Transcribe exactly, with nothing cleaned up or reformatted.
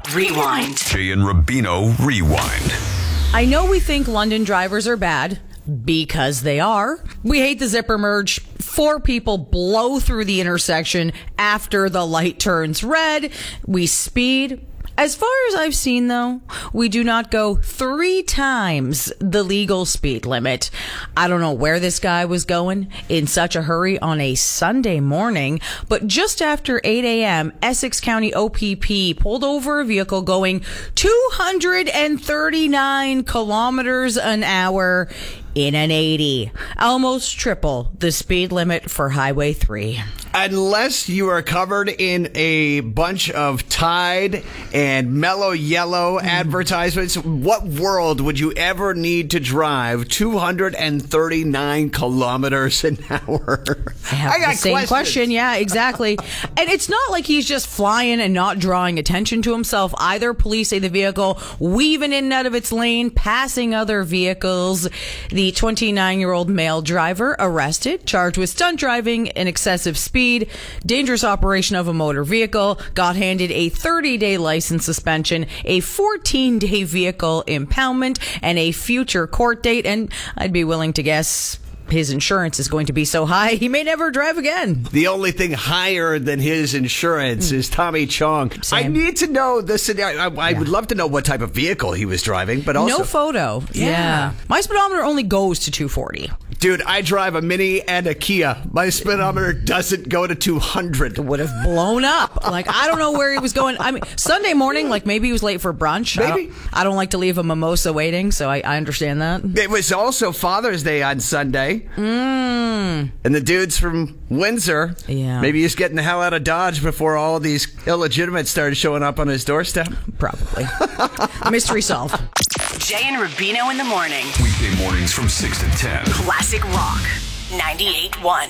Rewind. Jay and Rubino Rewind. I know we think London drivers are bad, because they are. We hate the zipper merge. Four people blow through the intersection after the light turns red. We speed. As far as I've seen, though, we do not go three times the legal speed limit. I don't know where this guy was going in such a hurry on a Sunday morning, but just after eight a.m., Essex County O P P pulled over a vehicle going two hundred thirty-nine kilometers an hour in an eighty, almost triple the speed limit for Highway three. Unless you are covered in a bunch of Tide and Mellow Yellow advertisements, what world would you ever need to drive two hundred thirty-nine kilometers an hour? I have I got the same questions. question. Yeah, exactly. And it's not like he's just flying and not drawing attention to himself either. Police say the vehicle weaving in and out of its lane, passing other vehicles. The twenty-nine-year-old male driver arrested, charged with stunt driving and excessive speed, dangerous operation of a motor vehicle, got handed a thirty-day license suspension, a fourteen-day vehicle impoundment, and a future court date. And I'd be willing to guess his insurance is going to be so high he may never drive again. The only thing higher than his insurance mm. is Tommy Chong. Same. I need to know this. I, I, I yeah. would love to know what type of vehicle he was driving, but also no photo. Yeah. yeah. My speedometer only goes to two forty. Dude, I drive a Mini and a Kia. My speedometer doesn't go to two hundred. It would have blown up. Like, I don't know where he was going. I mean, Sunday morning, like maybe he was late for brunch. Maybe. I don't, I don't like to leave a mimosa waiting, so I, I understand that. It was also Father's Day on Sunday. Mm. And the dudes from Windsor, yeah. maybe he's getting the hell out of Dodge before all these illegitimates started showing up on his doorstep. Probably. Mystery solved. Jay and Rubino in the morning. Weekday mornings from six to ten. Classic Rock ninety-eight point one.